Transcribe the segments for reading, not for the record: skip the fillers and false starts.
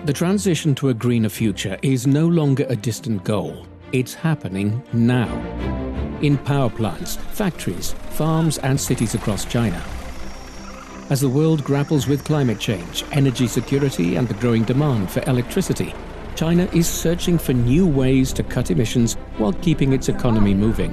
The transition to a greener future is no longer a distant goal. It's happening now. In power plants, factories, farms and cities across China. As the world grapples with climate change, energy security and the growing demand for electricity, China is searching for new ways to cut emissions while keeping its economy moving.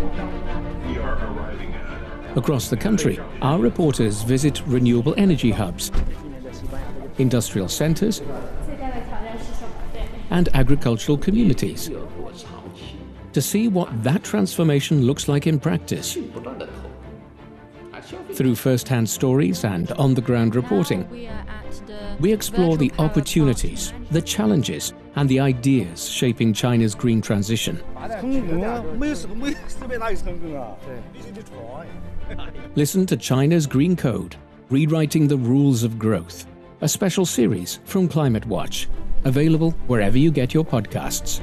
Across the country, our reporters visit renewable energy hubs, industrial centres and agricultural communities to see what that transformation looks like in practice. Through first-hand stories and on-the-ground reporting, we explore the opportunities, the challenges and the ideas shaping China's green transition. Listen to China's Green Code, Rewriting the Rules of Growth, a special series from Climate Watch, available wherever you get your podcasts.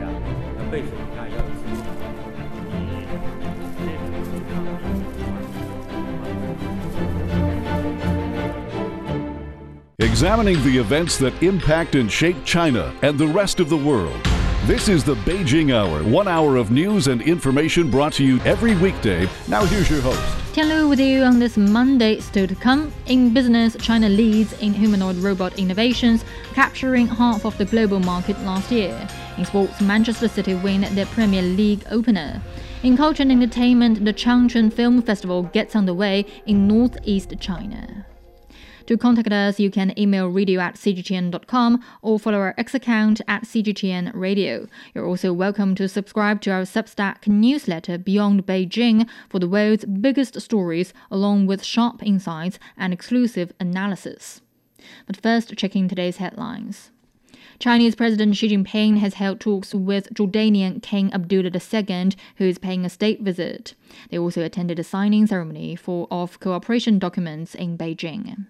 Examining the events that impact and shape China and the rest of the world. This is the Beijing Hour, 1 hour of news and information brought to you every weekday. Now here's your host. Tian Lu with you on this Monday. Still to come. In business, China leads in humanoid robot innovations, capturing half of the global market last year. In sports, Manchester City win their Premier League opener. In culture and entertainment, the Changchun Film Festival gets underway in northeast China. To contact us, you can email radio@cgtn.com or follow our X account @CGTN Radio. You're also welcome to subscribe to our Substack newsletter Beyond Beijing for the world's biggest stories, along with sharp insights and exclusive analysis. But first, checking today's headlines. Chinese President Xi Jinping has held talks with Jordanian King Abdullah II, who is paying a state visit. They also attended a signing ceremony of cooperation documents in Beijing.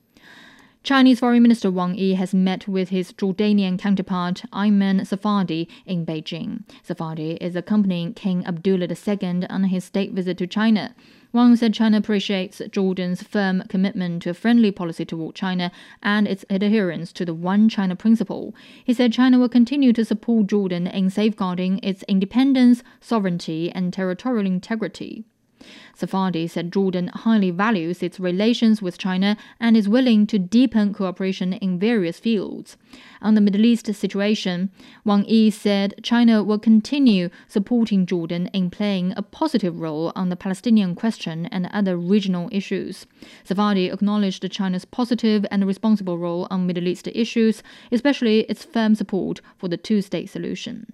Chinese Foreign Minister Wang Yi has met with his Jordanian counterpart Ayman Safadi in Beijing. Safadi is accompanying King Abdullah II on his state visit to China. Wang said China appreciates Jordan's firm commitment to a friendly policy toward China and its adherence to the One China principle. He said China will continue to support Jordan in safeguarding its independence, sovereignty, and territorial integrity. Safadi said Jordan highly values its relations with China and is willing to deepen cooperation in various fields. On the Middle East situation, Wang Yi said China will continue supporting Jordan in playing a positive role on the Palestinian question and other regional issues. Safadi acknowledged China's positive and responsible role on Middle East issues, especially its firm support for the two-state solution.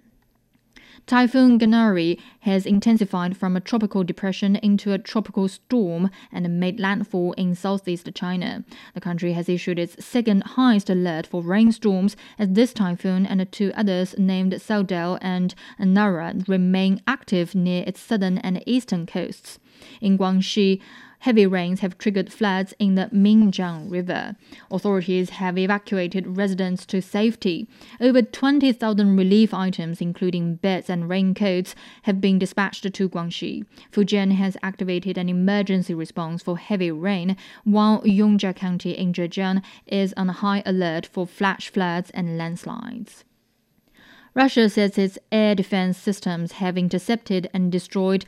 Typhoon Ganari has intensified from a tropical depression into a tropical storm and made landfall in southeast China. The country has issued its second highest alert for rainstorms as this typhoon and 2 others named Saudel and Nara remain active near its southern and eastern coasts. In Guangxi, heavy rains have triggered floods in the Minjiang River. Authorities have evacuated residents to safety. Over 20,000 relief items, including beds and raincoats, have been dispatched to Guangxi. Fujian has activated an emergency response for heavy rain, while Yongzhou County in Zhejiang is on high alert for flash floods and landslides. Russia says its air defense systems have intercepted and destroyed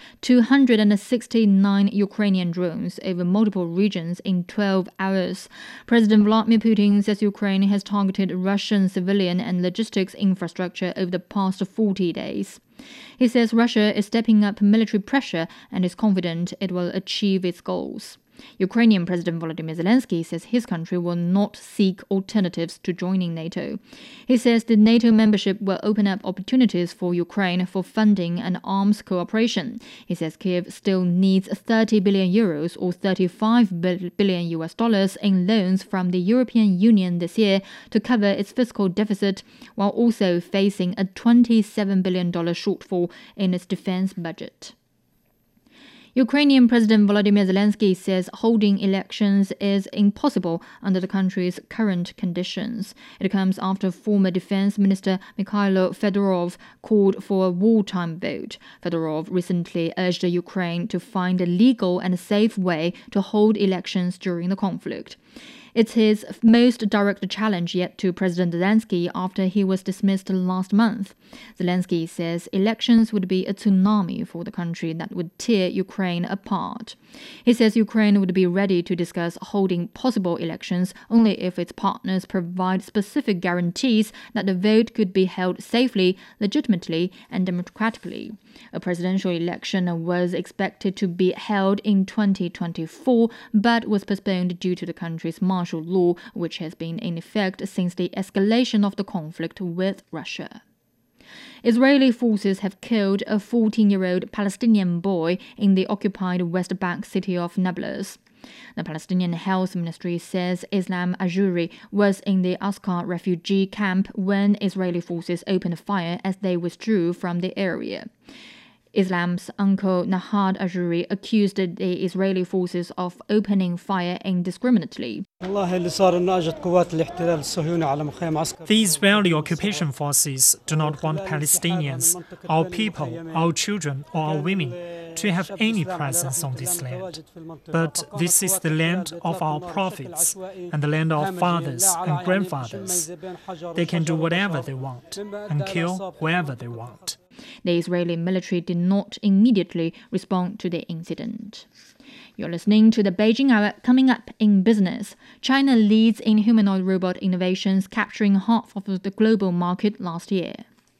269 Ukrainian drones over multiple regions in 12 hours. President Vladimir Putin says Ukraine has targeted Russian civilian and logistics infrastructure over the past 40 days. He says Russia is stepping up military pressure and is confident it will achieve its goals. Ukrainian President Volodymyr Zelensky says his country will not seek alternatives to joining NATO. He says the NATO membership will open up opportunities for Ukraine for funding and arms cooperation. He says Kyiv still needs 30 billion euros or $35 billion in loans from the European Union this year to cover its fiscal deficit, while also facing a $27 billion shortfall in its defense budget. Ukrainian President Volodymyr Zelensky says holding elections is impossible under the country's current conditions. It comes after former Defense Minister Mikhailo Fedorov called for a wartime vote. Fedorov recently urged Ukraine to find a legal and safe way to hold elections during the conflict. It's his most direct challenge yet to President Zelensky after he was dismissed last month. Zelensky says elections would be a tsunami for the country that would tear Ukraine apart. He says Ukraine would be ready to discuss holding possible elections only if its partners provide specific guarantees that the vote could be held safely, legitimately, and democratically. A presidential election was expected to be held in 2024, but was postponed due to the country's martial law, which has been in effect since the escalation of the conflict with Russia. Israeli forces have killed a 14-year-old Palestinian boy in the occupied West Bank city of Nablus. The Palestinian Health Ministry says Islam Ajouri was in the Askar refugee camp when Israeli forces opened fire as they withdrew from the area. Islam's uncle Nahad Ajouri accused the Israeli forces of opening fire indiscriminately. The Israeli occupation forces do not want Palestinians, our people, our children, or our women to have any presence on this land. But this is the land of our prophets and the land of fathers and grandfathers. They can do whatever they want and kill whoever they want. The Israeli military did not immediately respond to the incident. You're listening to the Beijing Hour. Coming up in business, China leads in humanoid robot innovations, capturing half of the global market last year.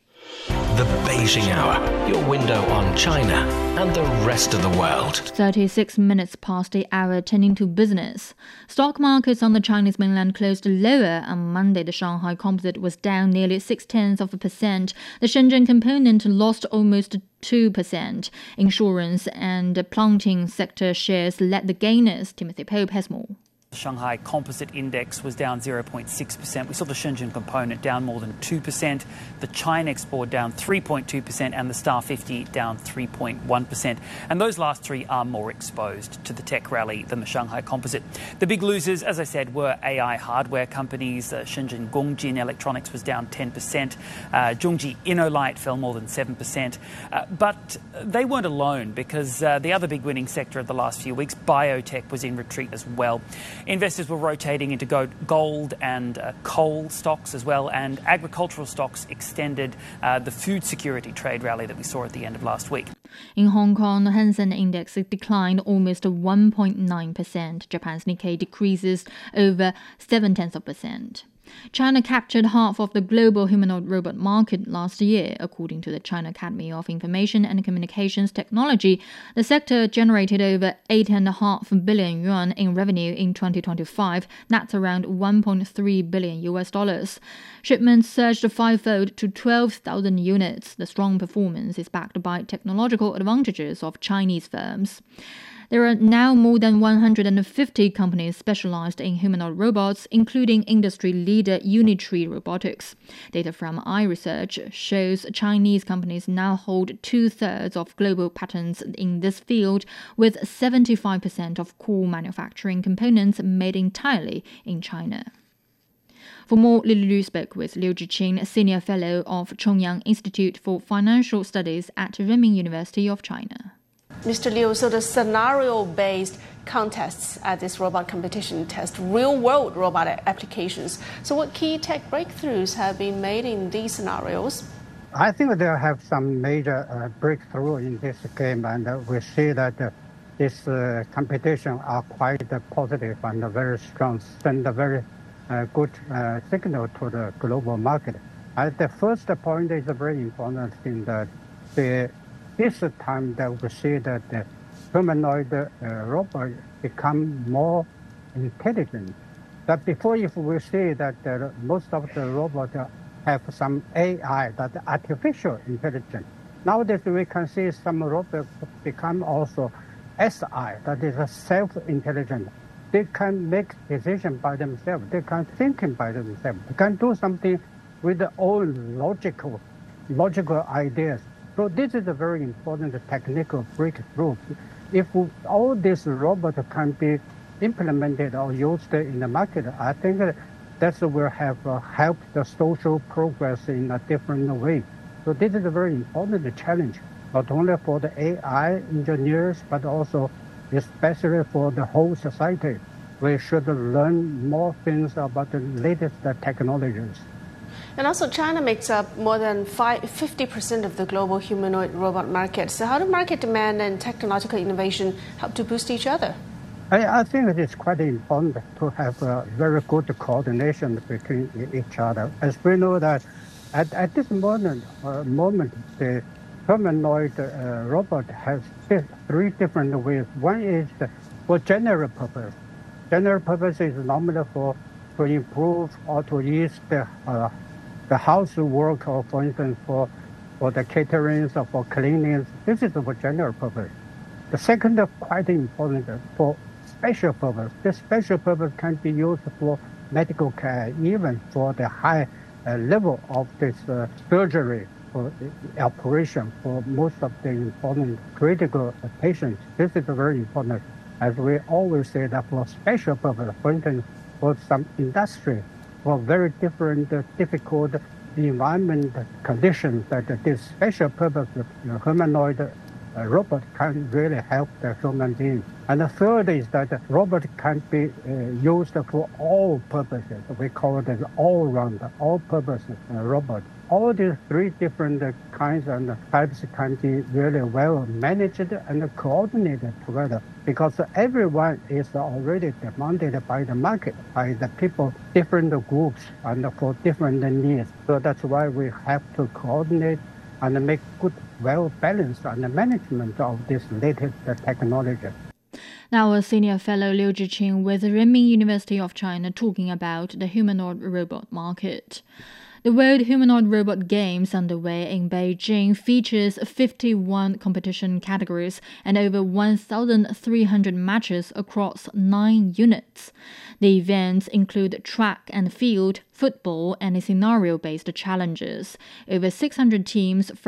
The Beijing Hour, your window on China and the rest of the world. 36 minutes past the hour, turning to business. Stock markets on the Chinese mainland closed lower. On Monday, the Shanghai Composite was down nearly 0.6%. The Shenzhen Component lost almost 2%. Insurance and planting sector shares led the gainers. Timothy Pope has more. The Shanghai Composite Index was down 0.6%. We saw the Shenzhen Component down more than 2%, the China Export down 3.2%, and the Star 50 down 3.1%. And those last three are more exposed to the tech rally than the Shanghai Composite. The big losers, as I said, were AI hardware companies. Shenzhen Gongjin Electronics was down 10%. Zhongji Innolight fell more than 7%. But they weren't alone, because the other big winning sector of the last few weeks, biotech, was in retreat as well. Investors were rotating into gold and coal stocks as well, and agricultural stocks extended the food security trade rally that we saw at the end of last week. In Hong Kong, the Hang Seng Index declined almost 1.9%. Japan's Nikkei decreases over 0.7%. China captured half of the global humanoid robot market last year, according to the China Academy of Information and Communications Technology. The sector generated over 8.5 billion yuan in revenue in 2025. That's around $1.3 billion. Shipments surged fivefold to 12,000 units. The strong performance is backed by technological advantages of Chinese firms. There are now more than 150 companies specialized in humanoid robots, including industry leader Unitree Robotics. Data from iResearch shows Chinese companies now hold 2/3 of global patents in this field, with 75% of core manufacturing components made entirely in China. For more, Lily Lu spoke with Liu Zhiqing, Senior Fellow of Chongyang Institute for Financial Studies at Renmin University of China. Mr. Liu, so the scenario-based contests at this robot competition test real-world robot applications. So what key tech breakthroughs have been made in these scenarios? I think they have some major breakthrough in this game, and we see that this competition are quite positive and very strong, send a very good signal to the global market. The first point is a very important thing that this time that we see that the humanoid robot become more intelligent. That before, if we see that most of the robots have some AI, that artificial intelligence. Nowadays we can see some robots become also SI, that is a self-intelligent. They can make decisions by themselves. They can think by themselves. They can do something with their own logical ideas. So this is a very important technical breakthrough. If all these robots can be implemented or used in the market, I think that will have helped the social progress in a different way. So this is a very important challenge, not only for the AI engineers, but also especially for the whole society. we should learn more things about the latest technologies. And also, China makes up more than 50% of the global humanoid robot market. So how do market demand and technological innovation help to boost each other? I think it is quite important to have a very good coordination between each other. As we know that at this moment, the humanoid robot has three different ways. One is for general purpose. General purpose is normally to improve or to use the housework, or for instance for the caterings or for cleaning. This is for general purpose. The second, quite important, for special purpose. This special purpose can be used for medical care, even for the high level of this surgery for operation for most of the important critical patients. This is very important. As we always say that for special purpose, for instance, for some industry, for very different difficult environment conditions, that this special purpose humanoid robot can really help the human being. And the third is that the robot can be used for all purposes. We call it an all-round, all-purpose robot. All these three different kinds and types can be really well managed and coordinated together, because everyone is already demanded by the market, by the people, different groups, and for different needs. So that's why we have to coordinate and make good, well-balanced management of this latest technology. Now, a senior fellow Liu Zhiqing with Renmin University of China talking about the humanoid robot market. The World Humanoid Robot Games underway in Beijing features 51 competition categories and over 1,300 matches across 9 units. The events include track and field, football, and scenario-based challenges. Over 600 teams